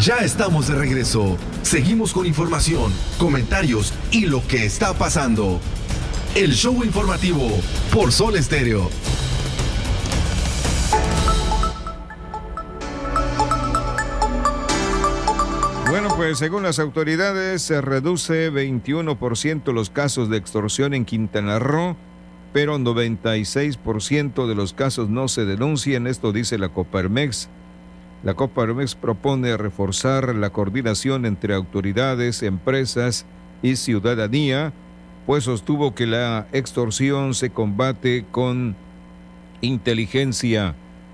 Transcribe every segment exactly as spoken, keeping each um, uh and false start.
Ya estamos de regreso. Seguimos con información, comentarios y lo que está pasando. El show informativo por Sol Estéreo. Bueno, pues según las autoridades se reduce veintiuno por ciento los casos de extorsión en Quintana Roo, pero noventa y seis por ciento de los casos no se denuncian, esto dice la Coparmex. La Coparmex propone reforzar la coordinación entre autoridades, empresas y ciudadanía, pues sostuvo que la extorsión se combate con inteligencia.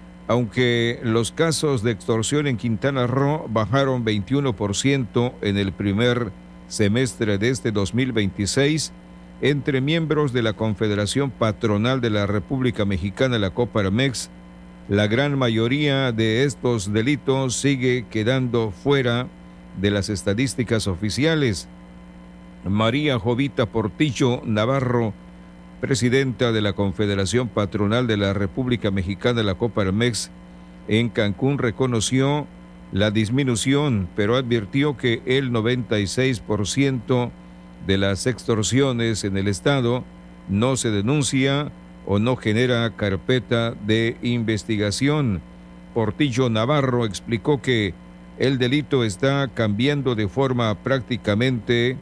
Aunque los casos de extorsión en Quintana Roo bajaron veintiuno por ciento en el primer semestre de este dos mil veintiséis, entre miembros de la Confederación Patronal de la República Mexicana, la Coparmex, la gran mayoría de estos delitos sigue quedando fuera de las estadísticas oficiales. María Jovita Portillo Navarro, presidenta de la Confederación Patronal de la República Mexicana, la Coparmex, en Cancún, reconoció la disminución, pero advirtió que el noventa y seis por ciento de las extorsiones en el estado no se denuncia o no genera carpeta de investigación. Portillo Navarro explicó que el delito está cambiando de forma prácticamente.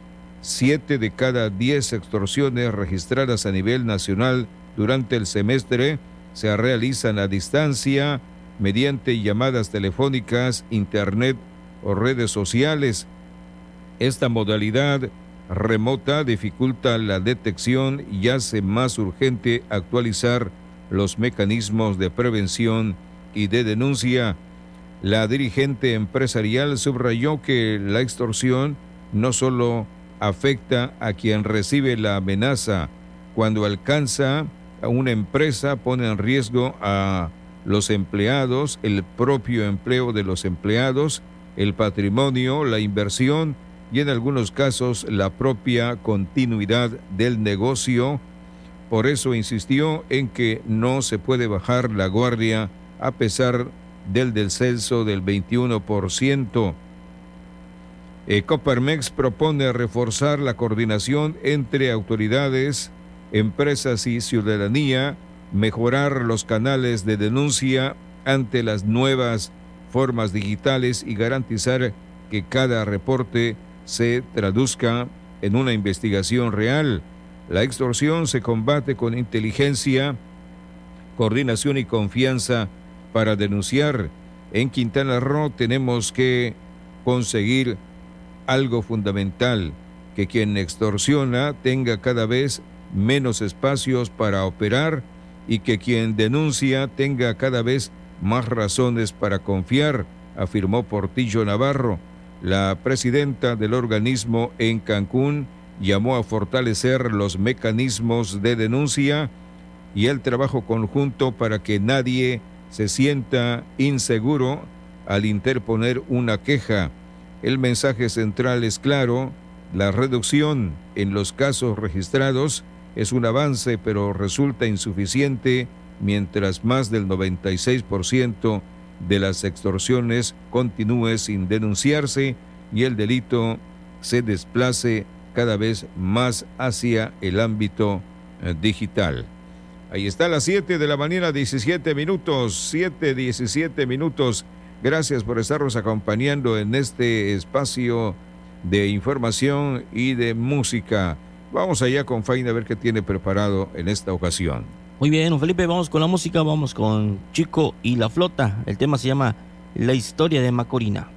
Siete de cada diez extorsiones registradas a nivel nacional durante el semestre se realizan a distancia mediante llamadas telefónicas, internet o redes sociales. Esta modalidad remota dificulta la detección y hace más urgente actualizar los mecanismos de prevención y de denuncia. La dirigente empresarial subrayó que la extorsión no solo afecta a quien recibe la amenaza. Cuando alcanza a una empresa, pone en riesgo a los empleados, el propio empleo de los empleados, el patrimonio, la inversión y en algunos casos la propia continuidad del negocio. Por eso insistió en que no se puede bajar la guardia a pesar del descenso del veintiuno por ciento. Eh, Coparmex propone reforzar la coordinación entre autoridades, empresas y ciudadanía, mejorar los canales de denuncia ante las nuevas formas digitales y garantizar que cada reporte se traduzca en una investigación real. La extorsión se combate con inteligencia, coordinación y confianza para denunciar. En Quintana Roo tenemos que conseguir algo fundamental, que quien extorsiona tenga cada vez menos espacios para operar y que quien denuncia tenga cada vez más razones para confiar, afirmó Portillo Navarro. La presidenta del organismo en Cancún llamó a fortalecer los mecanismos de denuncia y el trabajo conjunto para que nadie se sienta inseguro al interponer una queja. El mensaje central es claro: la reducción en los casos registrados es un avance, pero resulta insuficiente mientras más del noventa y seis por ciento de las extorsiones continúe sin denunciarse y el delito se desplace cada vez más hacia el ámbito eh, digital. Ahí está, las siete de la mañana, diecisiete minutos, siete, diecisiete minutos. Gracias por estarnos acompañando en este espacio de información y de música. Vamos allá con Faina a ver qué tiene preparado en esta ocasión. Muy bien, don Felipe, vamos con la música, vamos con Chico y la Flota. El tema se llama La Historia de Macorina.